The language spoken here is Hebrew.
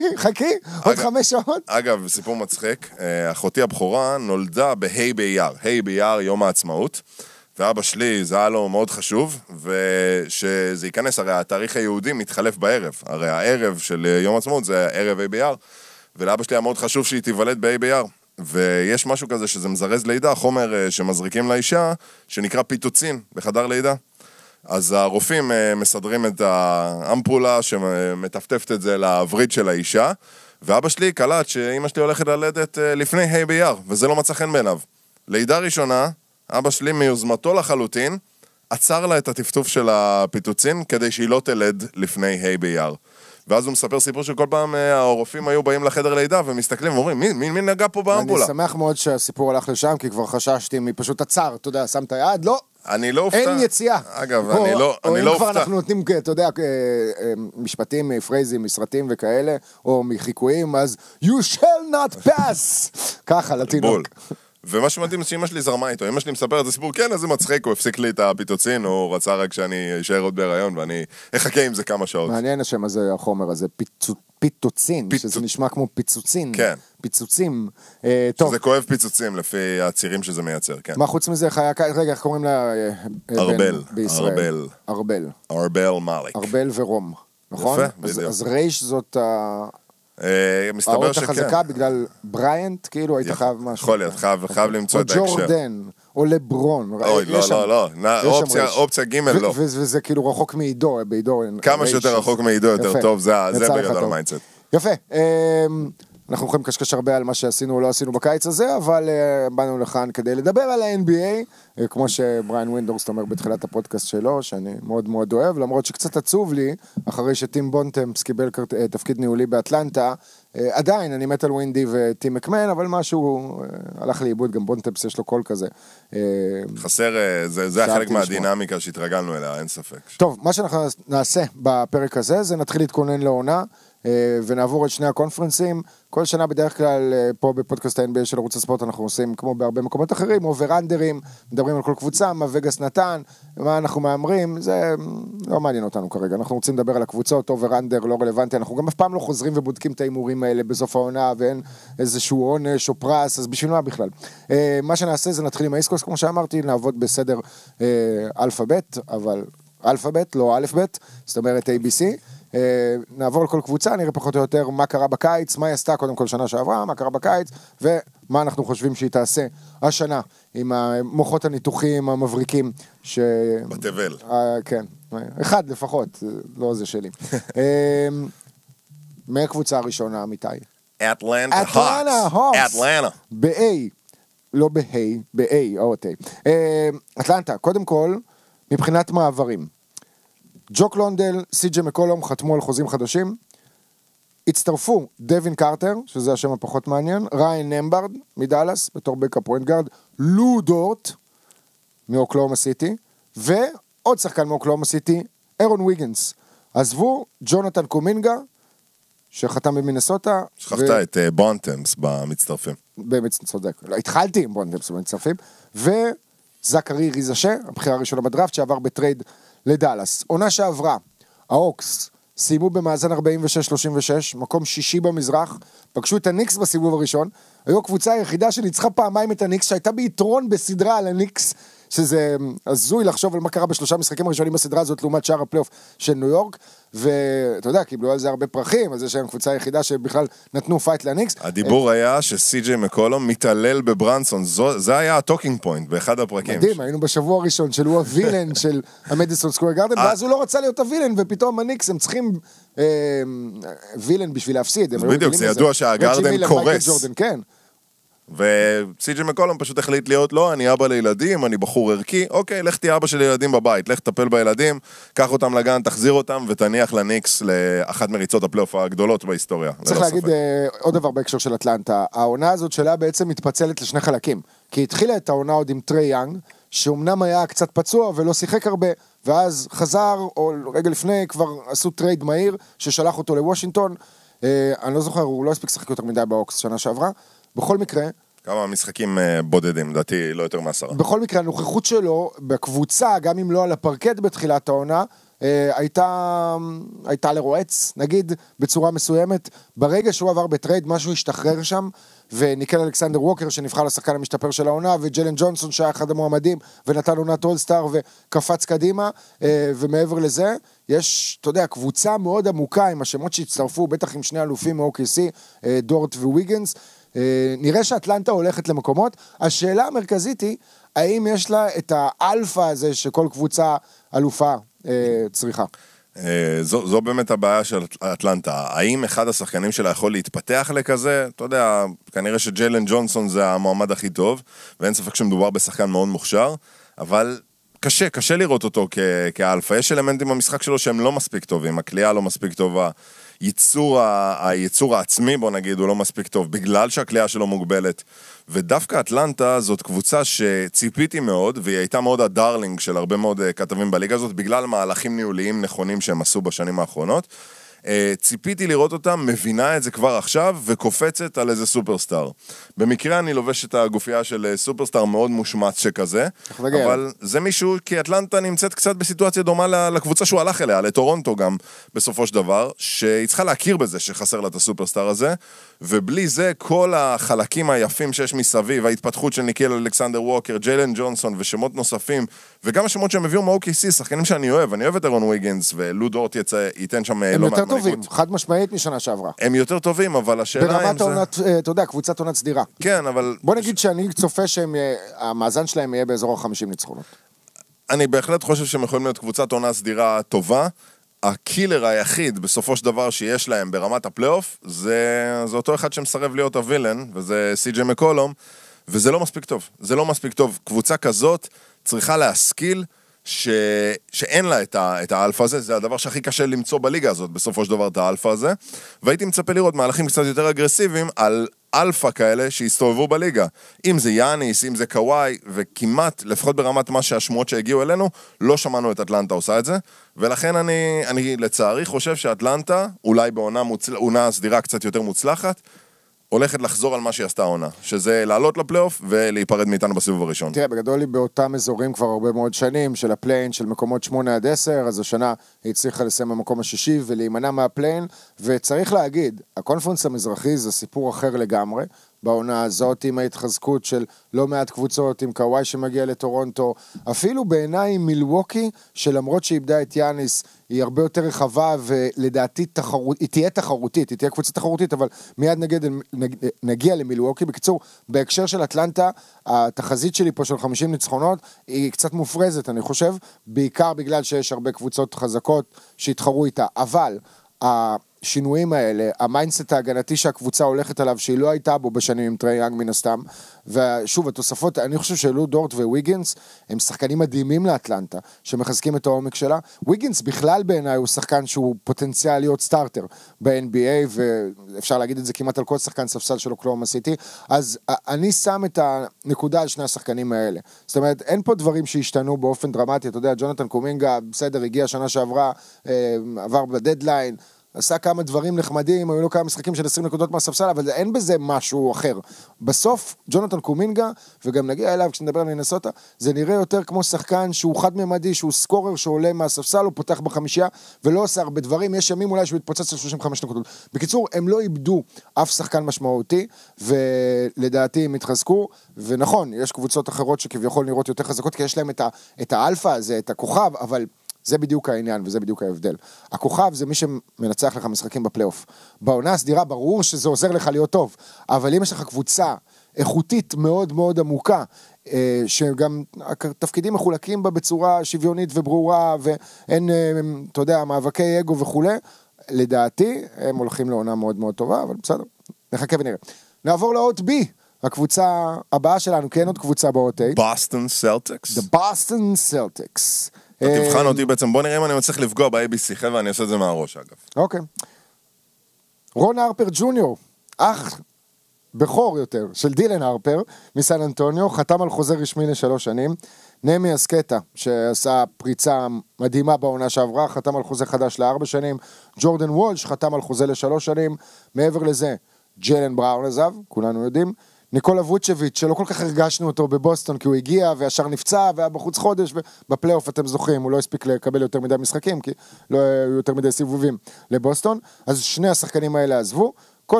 חכי, עוד 5 שעות. אגב, סיפור מצחיק, אחותי הבכורה נולדה בהי באייר, ה' באייר יום העצמאות, ואבא שלי, זה היה לו מאוד חשוב, ושזה ייכנס, הרי התאריך היהודי מתחלף בערב, הרי הערב של יום העצמאות זה ערב ה' באייר, ולאבא שלי היה מאוד חשוב שהיא תיוולד בה' באייר, ויש משהו כזה שזה מזרז לידה, חומר שמזריקים לאישה, שנקרא פיטוצין בחדר לידה. אז הרופאים מסדרים את האמפולה שמטפטפת את זה לעברית של האישה, ואבא שלי קלט שאמא שלי הולכת ללדת לפני ה' באייר, וזה לא מצא חן בעיניו. לידה ראשונה, אבא שלי מיוזמתו לחלוטין, עצר לה את הטפטוף של הפיטוצין, כדי שהיא לא תלד לפני ה' באייר. ואז הוא מספר סיפור שכל פעם הרופאים היו באים לחדר לידה ומסתכלים ואומרים, מי נגע פה באמפולה? אני שמח מאוד שהסיפור הלך לשם, כי כבר חששתי מפשוט עצר, אתה יודע, שם את היד, לא. אני לא אופתע. אין יציאה. אגב, אני לא או אם כבר אופתע. אנחנו נותנים, אתה יודע, משפטים מפרייזים, מסרטים וכאלה, או מחיקויים, אז you shall not pass. ככה, לתינוק. ומה שמדהים שאמא שלי זרמה איתו, אמא שלי מספרת את הסיפור, כן, איזה מצחיק, הוא הפסיק לי את הפיטוצין, הוא רצה רק שאני אשאר עוד בהיריון, ואני אחכה עם זה כמה שעות. מעניין השם הזה, החומר הזה, פיטוצין, שזה נשמע כמו פיצוצין. כן. פיצוצים. שזה כואב פיצוצים, לפי הצירים שזה מייצר, כן. מה חוץ מזה, רגע, איך קוראים לה? ארבל. ארבל מאליק. ארבל ורום, נכון? יפה, בדיוק. אז רייש זאת מסתבר האות שכן. החזקה בגלל בריינט, כאילו היית חייב משהו. יכול להיות, חייב למצוא את ההקשר. או ג'ורדן, או לברון. אוי, לא, אופציה ג' לא. וזה כאילו רחוק מעידו, בעידו. כמה שיותר רחוק מעידו יותר טוב, זה בגדול המיינדסט. יפה. אנחנו יכולים לקשקש הרבה על מה שעשינו או לא עשינו בקיץ הזה, אבל באנו לכאן כדי לדבר על ה-NBA, כמו שבריין ווינדורסט אומר בתחילת הפודקאסט שלו, שאני מאוד מאוד אוהב, למרות שקצת עצוב לי, אחרי שטים בונטמפס קיבל תפקיד ניהולי באטלנטה, עדיין אני מת על ווינדי וטים מקמן, אבל משהו הלך לאיבוד, גם בונטמפס יש לו קול כזה. חסר, זה החלק מהדינמיקה שהתרגלנו אליה, אין ספק. טוב, מה שאנחנו נעשה בפרק הזה, זה נתחיל להתכונן לעונה, ונעבור את שני הקונפרנסים. כל שנה בדרך כלל פה בפודקאסט ה-NBA של ערוץ הספורט אנחנו עושים כמו בהרבה מקומות אחרים, אובר-אנדרים, מדברים על כל קבוצה, מה וגאס נתן, מה אנחנו מאמרים, זה לא מעניין אותנו כרגע, אנחנו רוצים לדבר על הקבוצות, אובר-אנדר לא רלוונטי, אנחנו גם אף פעם לא חוזרים ובודקים את האימורים האלה בסוף העונה, ואין איזשהו עונש או פרס, אז בשביל מה בכלל? מה שנעשה זה נתחיל עם האיסקוס, כמו שאמרתי, נעבוד בסדר אלפאבית, אבל אלפאבית, לא אלף-בית, זאת אומרת ABC, נעבור לכל קבוצה, נראה פחות או יותר מה קרה בקיץ, מה היא עשתה קודם כל שנה שעברה, מה קרה בקיץ, ומה אנחנו חושבים שהיא תעשה השנה, עם המוחות הניתוחים המבריקים, בתבל. כן, אחד לפחות, לא זה שלי. מהקבוצה הראשונה, אמיתי? אטלנטה הוקס. אטלנטה. ב-A, לא ב-A, ב-A, או T. אטלנטה, קודם כל, מבחינת מעברים. ג'וק לונדל, סי.ג'יי מקולום חתמו על חוזים חדשים, הצטרפו דווין קרטר, שזה השם הפחות מעניין, ריין נמברד מדלס, בתור בקאפ פוינט גארד, לו דורט מאוקלאומה סיטי, ועוד שחקן מאוקלאומה סיטי, אירון ויגנס. עזבו ג'ונתן קומינגה, שחתם במינסוטה. שחפת את בונטמפס במצטרפים. צודק, לא, התחלתי עם בונטמפס במצטרפים, וזקרי ריזשה, הבחירה הראשונה בדראפט, שעבר בטרייד לדלס. עונה שעברה, ההוקס סיימו במאזן 46-36, מקום שישי במזרח, פגשו את הניקס בסיבוב הראשון, היו הקבוצה היחידה שניצחה פעמיים את הניקס, שהייתה ביתרון בסדרה על הניקס, שזה הזוי לחשוב על מה קרה בשלושה משחקים הראשונים בסדרה הזאת, לעומת שער הפלייאוף של ניו יורק, ואתה יודע, קיבלו על זה הרבה פרחים, אז יש להם קבוצה היחידה שבכלל נתנו פייט לניקס. הדיבור היה שסי.ג'יי מקולום מתעלל בברנסון, זה היה הטוקינג פוינט באחד הפרקים. מדהים, היינו בשבוע הראשון של הוא הווילן של המדיסון סקוור גארדן, ואז הוא לא רצה להיות הווילן, ופתאום הניקס הם צריכים וילן בשביל להפסיד. בדיוק, זה ידוע שהגארדן קורס. כן. וסי.ג'יי מקולום פשוט החליט להיות, לא, אני אבא לילדים, אני בחור ערכי, אוקיי, לך תהיה אבא של ילדים בבית, לך תטפל בילדים, קח אותם לגן, תחזיר אותם, ותניח לניקס לאחת מריצות הפלייאוף הגדולות בהיסטוריה. צריך להגיד עוד דבר בהקשר של אטלנטה, העונה הזאת שלה בעצם מתפצלת לשני חלקים, כי התחילה את העונה עוד עם טרי יאנג, שאומנם היה קצת פצוע ולא שיחק הרבה, ואז חזר, או רגע לפני כבר עשו טרייד מהיר, ששלח אותו לוושינגטון, אני לא זוכר, הוא לא הספיק לשחק יותר מדי באוקס שנה שעברה, בכל מקרה, כמה משחקים בודדים, דעתי לא יותר מ10. בכל מקרה, הנוכחות שלו בקבוצה, גם אם לא על הפרקט בתחילת העונה, הייתה לרועץ, נגיד, בצורה מסוימת. ברגע שהוא עבר בטרייד, משהו השתחרר שם, וניקל אלכסנדר ווקר, שנבחר לשחקן המשתפר של העונה, וג'לן ג'ונסון, שהיה אחד המועמדים, ונתן עונת אולסטאר, וקפץ קדימה, ומעבר לזה, יש, אתה יודע, קבוצה מאוד עמוקה, עם השמות שהצטרפו, בטח עם שני אלופים מ-OKC, דורט וויגנס, נראה שאטלנטה הולכת למקומות. השאלה המרכזית היא, האם יש לה את האלפא הזה שכל קבוצה אלופה צריכה? זו באמת הבעיה של אטלנטה. האם אחד השחקנים שלה יכול להתפתח לכזה? אתה יודע, כנראה שג'יילן ג'ונסון זה המועמד הכי טוב, ואין ספק שמדובר בשחקן מאוד מוכשר, אבל קשה לראות אותו כאלפא. יש אלמנטים במשחק שלו שהם לא מספיק טובים, הקליעה לא מספיק טובה, הייצור העצמי, בוא נגיד, הוא לא מספיק טוב, בגלל שהקליעה שלו מוגבלת. ודווקא אטלנטה זאת קבוצה שציפיתי מאוד, והיא הייתה מאוד הדרלינג של הרבה מאוד כתבים בליגה הזאת, בגלל מהלכים ניהוליים נכונים שהם עשו בשנים האחרונות. ציפיתי לראות אותה, מבינה את זה כבר עכשיו, וקופצת על איזה סופרסטאר. במקרה אני לובש את הגופייה של סופרסטאר מאוד מושמץ שכזה, אבל זה מישהו, כי אטלנטה נמצאת קצת בסיטואציה דומה לקבוצה שהוא הלך אליה, לטורונטו גם, בסופו של דבר, שהיא צריכה להכיר בזה שחסר לה את הסופרסטאר הזה, ובלי זה כל החלקים היפים שיש מסביב, ההתפתחות של ניקל אלכסנדר ווקר, ג'יילן ג'ונסון ושמות נוספים, וגם השמות שהם הביאו מ-OKC, שחקנים שאני אוהב, אני אוהב את אירון ויגנס, ולו דורט ייתן שם לא מעט טובים, חד משמעית משנה שעברה. הם יותר טובים, אבל השאלה ברמת העונת, אתה יודע, קבוצת עונת סדירה. כן, אבל... בוא נגיד שאני צופה שהמאזן שלהם יהיה באזור 50 ניצחונות. אני בהחלט חושב שהם יכולים להיות קבוצת עונה סדירה טובה. הקילר היחיד בסופו של דבר שיש להם ברמת הפלייאוף, זה אותו אחד שמסרב להיות הווילן, וזה סי.ג'יי מקולום, וזה לא מספיק טוב. זה לא מספיק טוב. קבוצה כזאת צריכה להשכיל שאין לה את האלפא הזה, זה הדבר שהכי קשה למצוא בליגה הזאת, בסופו של דבר את האלפא הזה, והייתי מצפה לראות מהלכים קצת יותר אגרסיביים על אלפא כאלה שהסתובבו בליגה, אם זה יאניס, אם זה קוואי, וכמעט, לפחות ברמת מה שהשמועות שהגיעו אלינו, לא שמענו את אטלנטה עושה את זה, ולכן אני לצערי חושב שאטלנטה, אולי בעונה סדירה קצת יותר מוצלחת, הולכת לחזור על מה שהיא עשתה העונה, שזה לעלות לפלייאוף ולהיפרד מאיתנו בסיבוב הראשון. תראה, בגדול היא באותם אזורים כבר הרבה מאוד שנים, של הפליין, של מקומות 8-10, אז השנה היא הצליחה לסיים במקום השישי ולהימנע מהפליין, וצריך להגיד, הקונפרנס המזרחי זה סיפור אחר לגמרי, בעונה הזאת עם ההתחזקות של לא מעט קבוצות, עם קוואי שמגיע לטורונטו, אפילו בעיניי מילווקי, שלמרות שאיבדה את יאניס, היא הרבה יותר רחבה, ולדעתי היא תהיה תחרותית, היא תהיה קבוצה תחרותית, אבל מיד נגיע למילווקי. בקיצור, בהקשר של אטלנטה, התחזית שלי פה של 50 ניצחונות, היא קצת מופרזת, אני חושב, בעיקר בגלל שיש הרבה קבוצות חזקות שהתחרו איתה, אבל השינויים האלה, המיינדסט ההגנתי שהקבוצה הולכת עליו, שהיא לא הייתה בו בשנים עם טרי יאנג מן הסתם, ושוב, התוספות, אני חושב שלו דורט וויגנס, הם שחקנים מדהימים לאטלנטה, שמחזקים את העומק שלה. ויגנס בכלל בעיניי הוא שחקן שהוא פוטנציאל להיות סטארטר ב-NBA, ואפשר להגיד את זה כמעט על כל שחקן ספסל של אוקלהומה סיטי, אז אני שם את הנקודה על שני השחקנים האלה. זאת אומרת, אין פה דברים שהשתנו באופן דרמטי, אתה יודע, ג'ונתן קומינגה, בסדר, הגיע שנה שעברה, עבר בדדליין, עשה כמה דברים נחמדים, היו לו כמה משחקים של 20 נקודות מהספסל, אבל אין בזה משהו אחר. בסוף, ג'ונתן קומינגה, וגם נגיע אליו כשנדבר על מינסוטה, זה נראה יותר כמו שחקן שהוא חד-ממדי, שהוא סקורר שעולה מהספסל, הוא פותח בחמישייה, ולא עושה הרבה דברים, יש ימים אולי שהוא יתפוצץ על 35 נקודות. בקיצור, הם לא איבדו אף שחקן משמעותי, ולדעתי הם התחזקו, ונכון, יש קבוצות אחרות שכביכול נראות יותר חזקות, כי יש להם את האלפא הזה, את הכוכב, אבל זה בדיוק העניין, וזה בדיוק ההבדל. הכוכב זה מי שמנצח לך משחקים בפלייאוף. בעונה הסדירה ברור שזה עוזר לך להיות טוב, אבל אם יש לך קבוצה איכותית מאוד מאוד עמוקה, שגם התפקידים מחולקים בה בצורה שוויונית וברורה, ואין, אתה יודע, מאבקי אגו וכו', לדעתי הם הולכים לעונה מאוד מאוד טובה, אבל בסדר, נחכה ונראה. נעבור לאות B, הקבוצה הבאה שלנו, כן עוד קבוצה באות A. בוסטון סלטיקס. The Boston Celtics. תבחן אותי בעצם, בוא נראה אם אני מצליח לפגוע ב-ABC, חבר'ה, אני עושה את זה מהראש, אגב. אוקיי. רון הרפר ג'וניור, אח בכור יותר, של דילן הרפר, מסן אנטוניו, חתם על חוזה רשמי ל3 שנים, נמי אסקטה, שעשה פריצה מדהימה בעונה שעברה, חתם על חוזה חדש ל4 שנים, ג'ורדן וולש, חתם על חוזה ל3 שנים, מעבר לזה, ג'לן בראון עזב, כולנו יודעים, ניקולה ווצ'ביץ', שלא כל כך הרגשנו אותו בבוסטון, כי הוא הגיע וישר נפצע, והיה בחוץ חודש, ובפלייאוף אתם זוכרים, הוא לא הספיק לקבל יותר מדי משחקים, כי לא היו יותר מדי סיבובים לבוסטון, אז שני השחקנים האלה עזבו,